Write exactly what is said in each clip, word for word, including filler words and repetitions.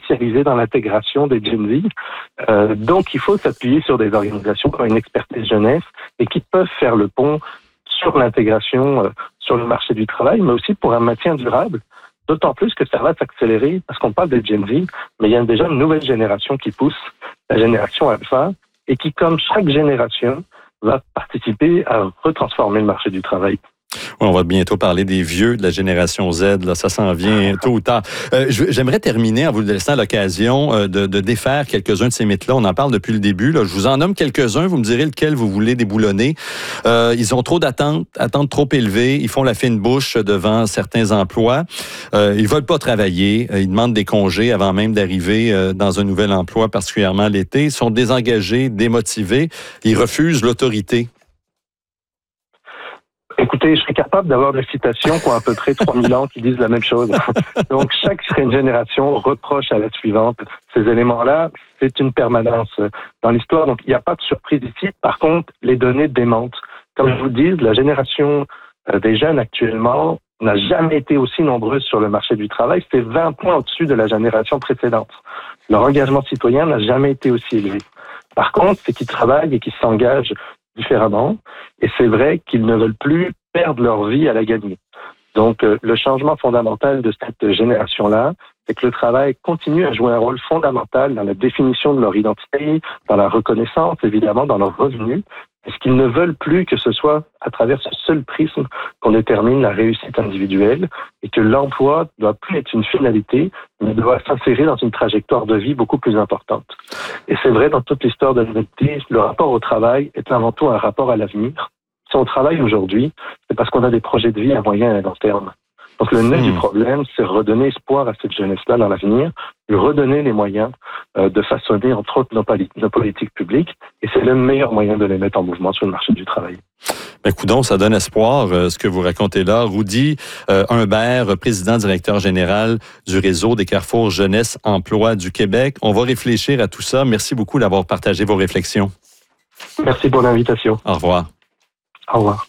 spécialisés dans l'intégration des Gen Z. Euh, donc, il faut s'appuyer sur des organisations qui ont une expertise jeunesse et qui peuvent faire le pont sur l'intégration euh, sur le marché du travail, mais aussi pour un maintien durable. D'autant plus que ça va s'accélérer parce qu'on parle des Gen Z, mais il y a déjà une nouvelle génération qui pousse, la génération Alpha, et qui, comme chaque génération, va participer à retransformer le marché du travail. Oui, on va bientôt parler des vieux de la génération Z. Là, ça s'en vient tôt ou tard. Euh, j'aimerais terminer en vous laissant l'occasion euh, de, de défaire quelques-uns de ces mythes-là. On en parle depuis le début. Là. Je vous en nomme quelques-uns. Vous me direz lequel vous voulez déboulonner. Euh, ils ont trop d'attentes, attentes trop élevées. Ils font la fine bouche devant certains emplois. Euh, ils veulent pas travailler. Ils demandent des congés avant même d'arriver euh, dans un nouvel emploi, particulièrement l'été. Ils sont désengagés, démotivés. Ils refusent l'autorité. Écoutez, je serais capable d'avoir des citations qui ont à peu près trois mille ans qui disent la même chose. Donc, chaque génération reproche à la suivante ces éléments-là. C'est une permanence dans l'histoire. Donc, il n'y a pas de surprise ici. Par contre, les données démentent. Comme je vous le dis, la génération des jeunes actuellement n'a jamais été aussi nombreuse sur le marché du travail. C'est vingt points au-dessus de la génération précédente. Leur engagement citoyen n'a jamais été aussi élevé. Par contre, c'est qu'ils travaillent et qu'ils s'engagent différemment, et c'est vrai qu'ils ne veulent plus perdre leur vie à la gagner. Donc, euh, le changement fondamental de cette génération-là, c'est que le travail continue à jouer un rôle fondamental dans la définition de leur identité, dans la reconnaissance, évidemment, dans leurs revenus, et ce qu'ils ne veulent plus que ce soit à travers ce seul prisme qu'on détermine la réussite individuelle, et que l'emploi ne doit plus être une finalité, mais doit s'insérer dans une trajectoire de vie beaucoup plus importante. Et c'est vrai, dans toute l'histoire de l'humanité, le rapport au travail est avant tout un rapport à l'avenir. Si on travaille aujourd'hui, c'est parce qu'on a des projets de vie à moyen et à long terme. Donc le nœud mmh. du problème, c'est redonner espoir à cette jeunesse-là dans l'avenir, lui redonner les moyens euh, de façonner, entre autres, nos, poli- nos politiques publiques, et c'est le meilleur moyen de les mettre en mouvement sur le marché du travail. Ben, coudonc, ça donne espoir, euh, ce que vous racontez là. Rudy euh, Humbert, président directeur général du réseau des Carrefours Jeunesse Emploi du Québec. On va réfléchir à tout ça. Merci beaucoup d'avoir partagé vos réflexions. Merci pour l'invitation. Au revoir. Au revoir.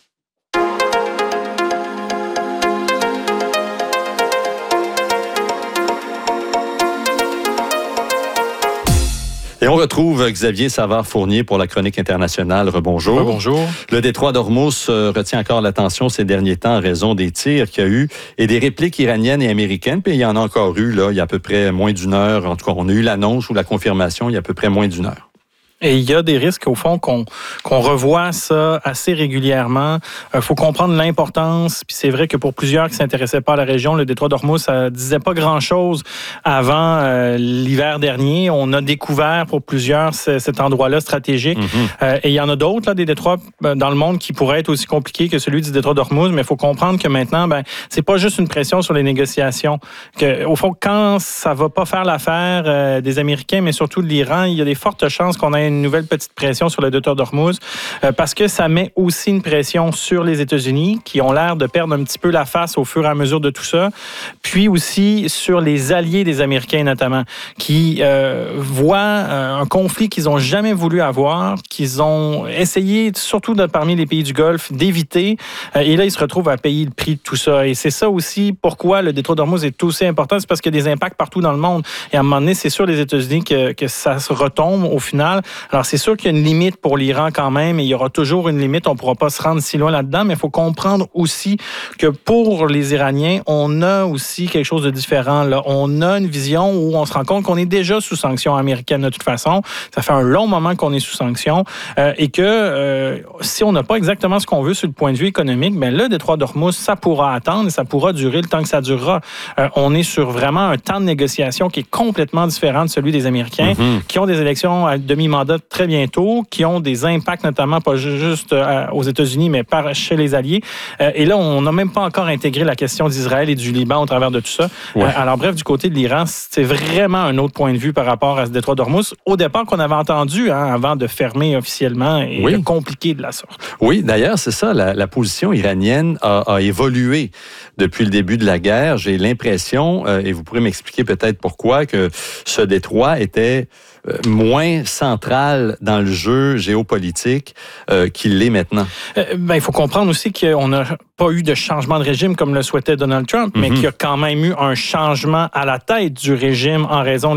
Et on retrouve Xavier Savard-Fournier pour la chronique internationale. Rebonjour. Rebonjour. Le détroit d'Ormuz euh, retient encore l'attention ces derniers temps en raison des tirs qu'il y a eu et des répliques iraniennes et américaines. Puis il y en a encore eu, là, il y a à peu près moins d'une heure. En tout cas, on a eu l'annonce ou la confirmation il y a à peu près moins d'une heure. Et il y a des risques, au fond, qu'on, qu'on revoie ça assez régulièrement. Il euh, faut comprendre l'importance. Puis c'est vrai que pour plusieurs qui ne s'intéressaient pas à la région, le détroit d'Ormuz, ça disait pas grand-chose avant euh, l'hiver dernier. On a découvert pour plusieurs c- cet endroit-là stratégique. Mm-hmm. Euh, et il y en a d'autres, là, des détroits dans le monde qui pourraient être aussi compliqués que celui du détroit d'Ormuz. Mais il faut comprendre que maintenant, ben, c'est pas juste une pression sur les négociations. Que, au fond, quand ça va pas faire l'affaire euh, des Américains, mais surtout de l'Iran, il y a des fortes chances qu'on ait une nouvelle petite pression sur le détroit d'Ormuz euh, parce que ça met aussi une pression sur les États-Unis qui ont l'air de perdre un petit peu la face au fur et à mesure de tout ça, puis aussi sur les alliés des Américains notamment, qui euh, voient euh, un conflit qu'ils n'ont jamais voulu avoir, qu'ils ont essayé, surtout de, parmi les pays du Golfe, d'éviter, euh, et là ils se retrouvent à payer le prix de tout ça. Et c'est ça aussi pourquoi le détroit d'Ormuz est aussi important, c'est parce qu'il y a des impacts partout dans le monde. Et à un moment donné, c'est sur les États-Unis que, que ça se retombe au final. Alors, c'est sûr qu'il y a une limite pour l'Iran quand même, et il y aura toujours une limite. On ne pourra pas se rendre si loin là-dedans, mais il faut comprendre aussi que pour les Iraniens, on a aussi quelque chose de différent. Là. On a une vision où on se rend compte qu'on est déjà sous sanctions américaines de toute façon. Ça fait un long moment qu'on est sous sanctions euh, et que euh, si on n'a pas exactement ce qu'on veut sur le point de vue économique, bien, le détroit d'Ormuz, ça pourra attendre et ça pourra durer le temps que ça durera. Euh, on est sur vraiment un temps de négociation qui est complètement différent de celui des Américains, mm-hmm. qui ont des élections à demi-mandat très bientôt, qui ont des impacts notamment pas juste aux États-Unis, mais par chez les alliés. Et là, on n'a même pas encore intégré la question d'Israël et du Liban au travers de tout ça. Ouais. Alors bref, du côté de l'Iran, c'est vraiment un autre point de vue par rapport à ce détroit d'Ormuz. Au départ, qu'on avait entendu hein, avant de fermer officiellement et oui. de compliquer de la sorte. Oui, d'ailleurs, c'est ça. La, la position iranienne a, a évolué depuis le début de la guerre. J'ai l'impression, euh, et vous pourrez m'expliquer peut-être pourquoi, que ce détroit était moins central dans le jeu géopolitique euh, qu'il l'est maintenant. Euh, ben, il faut comprendre aussi qu'on n'a pas eu de changement de régime comme le souhaitait Donald Trump, mm-hmm. mais qu'il y a quand même eu un changement à la tête du régime en raison de